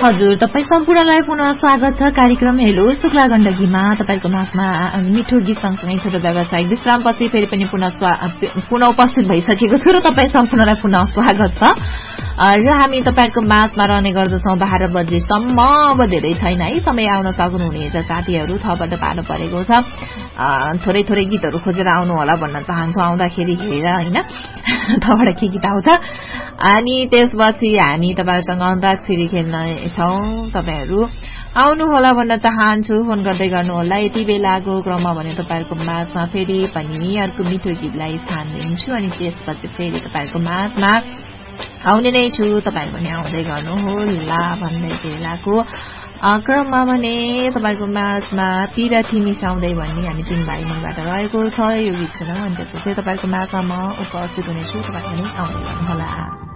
हजुर, तपाईँ सम्पूर्णलाई पुनः स्वागत छ कार्यक्रम हेलो शुक्ला गण्डकीमा। तपाईको माझमा मिठो गीत सँगसँगै छोटो व्यावसायिक विश्रामपछि फेरि पनि पुनः उपस्थित भइसकेको छु र तपाईँ सम्पूर्णलाई पुनः स्वागत छ। र हामी तपाईको माझमा रहने गर्दछौं 12 बजेसम्म। अब धेरै छैन है, समय आउन सक्नुहुनेछ साथीहरू, थपबाट पालो परेको छ। थोरै थोरै गीतहरू खोजेर आउनु होला भन्न चाहन्छु आउँदाखेरि हेर हैन, थपबाट के गीत आउँछ। अनि त्यसपछि हामी तपाईहरुसँग अन्ताक्षरी खेल्नेछौं। तपाईहरु आउनु होला भन्न चाहन्छु, फोन गर्दै गर्नु होला। यति बेलाको क्रममा भने तपाईहरुको माझमा फेरि पनि अर्को मिठो गीतलाई स्थान दिन्छु अनि त्यसपछि फेरि तपाईहरुको माझमा आउने नै छु। तपाईहरु पनि आउँदै गर्नु होला भन्दै बेलाको क्रममा भने तपाईको माझमा पिरथी मिसाउँदै भन्ने हामी 3 भाइ मनबाट रहेको छ। यो गीत सुनौ अनि त्यसपछि तपाईको माझमा म उपस्थित हुनेछु। तपाईहरु पनि आउँदै गर्नु होला।